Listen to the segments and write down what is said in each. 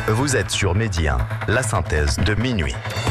Vous êtes sur Midi 1, la synthèse de minuit.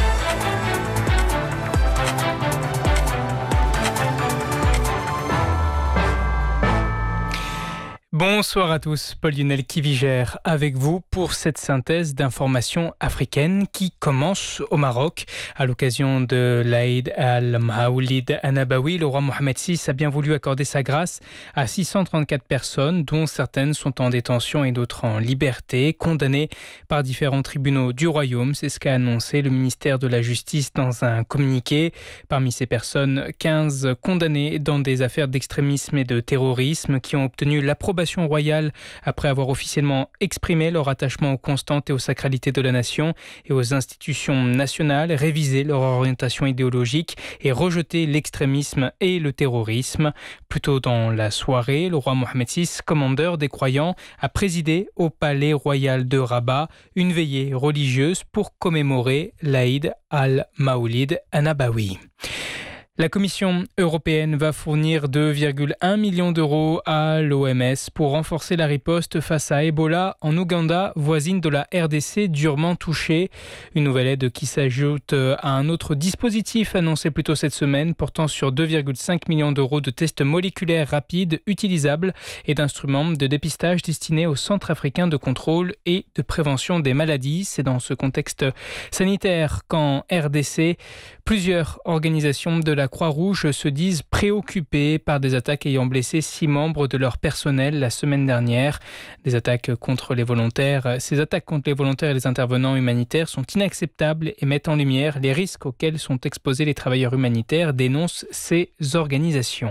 Bonsoir à tous, Paul-Lionel Kivigère avec vous pour cette synthèse d'informations africaines qui commence au Maroc. À l'occasion de l'Aïd al-Maoulid an-Nabawi, le roi Mohamed VI a bien voulu accorder sa grâce à 634 personnes, dont certaines sont en détention et d'autres en liberté, condamnées par différents tribunaux du royaume. C'est ce qu'a annoncé le ministère de la Justice dans un communiqué. Parmi ces personnes, 15 condamnées dans des affaires d'extrémisme et de terrorisme qui ont obtenu l'approbation royale après avoir officiellement exprimé leur attachement aux constantes et aux sacralités de la nation et aux institutions nationales, révisé leur orientation idéologique et rejeté l'extrémisme et le terrorisme. Plus tôt dans la soirée, le roi Mohamed VI, commandeur des croyants, a présidé au palais royal de Rabat une veillée religieuse pour commémorer l'Aïd al-Maoulid an-Nabawi. La Commission européenne va fournir 2,1 millions d'euros à l'OMS pour renforcer la riposte face à Ebola en Ouganda, voisine de la RDC durement touchée. Une nouvelle aide qui s'ajoute à un autre dispositif annoncé plus tôt cette semaine portant sur 2,5 millions d'euros de tests moléculaires rapides utilisables et d'instruments de dépistage destinés au Centre africain de contrôle et de prévention des maladies. C'est dans ce contexte sanitaire qu'en RDC, plusieurs organisations de la Croix-Rouge se disent préoccupées par des attaques ayant blessé 6 membres de leur personnel la semaine dernière. Ces attaques contre les volontaires et les intervenants humanitaires sont inacceptables et mettent en lumière les risques auxquels sont exposés les travailleurs humanitaires, dénoncent ces organisations.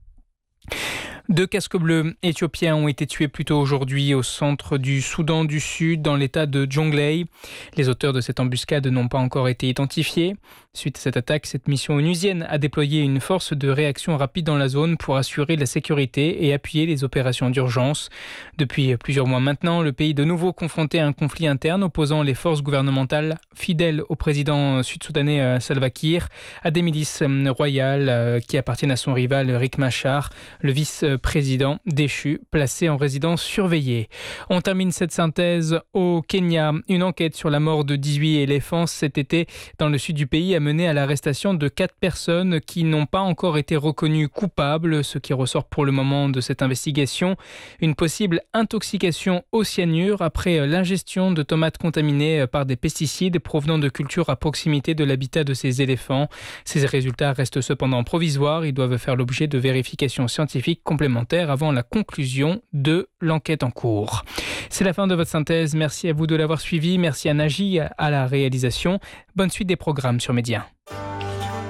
2 casques bleus éthiopiens ont été tués plus tôt aujourd'hui au centre du Soudan du Sud, dans l'état de Jonglei. Les auteurs de cette embuscade n'ont pas encore été identifiés. Suite à cette attaque, cette mission onusienne a déployé une force de réaction rapide dans la zone pour assurer la sécurité et appuyer les opérations d'urgence. Depuis plusieurs mois maintenant, le pays est de nouveau confronté à un conflit interne opposant les forces gouvernementales fidèles au président sud-soudanais Salva Kiir à des milices royales qui appartiennent à son rival Riek Machar, le vice-président déchu, placé en résidence surveillée. On termine cette synthèse au Kenya. Une enquête sur la mort de 18 éléphants cet été dans le sud du pays a mené à l'arrestation de 4 personnes qui n'ont pas encore été reconnues coupables. Ce qui ressort pour le moment de cette investigation, une possible intoxication au cyanure après l'ingestion de tomates contaminées par des pesticides provenant de cultures à proximité de l'habitat de ces éléphants. Ces résultats restent cependant provisoires. Ils doivent faire l'objet de vérifications scientifiques complémentaires avant la conclusion de l'enquête en cours. C'est la fin de votre synthèse. Merci à vous de l'avoir suivi. Merci à Naji à la réalisation. Bonne suite des programmes sur Média.